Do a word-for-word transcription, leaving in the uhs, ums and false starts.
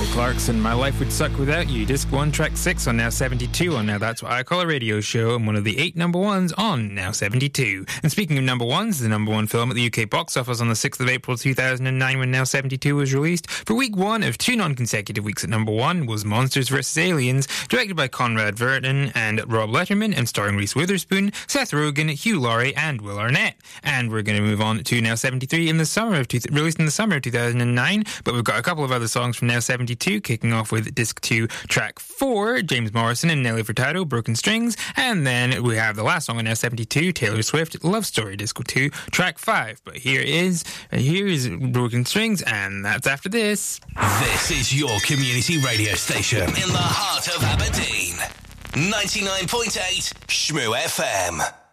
Clarkson, My Life Would Suck Without You, Disc one, Track six on Now seventy-two on Now That's What I Call a Radio Show, and one of the eight number ones on Now seventy-two. And speaking of number ones, the number one film at the U K box office on the sixth of April two thousand nine when Now seventy-two was released, for week one of two non-consecutive weeks at number one, was Monsters versus. Aliens, directed by Conrad Verton and Rob Letterman, and starring Reese Witherspoon, Seth Rogen, Hugh Laurie, and Will Arnett. And we're going to move on to Now seventy-three, in the summer of two, released in the summer of two thousand nine, but we've got a couple of other songs from Now seventy-two, kicking off with Disc two, Track four, James Morrison and Nelly Furtado, Broken Strings, and then we have the last song on Now seventy-two, Taylor Swift, Love Story, Disc two, Track five. But here is, here is Broken Strings, and that's after this. This is your community radio station in the heart of Aberdeen. ninety-nine point eight Shmoo F M.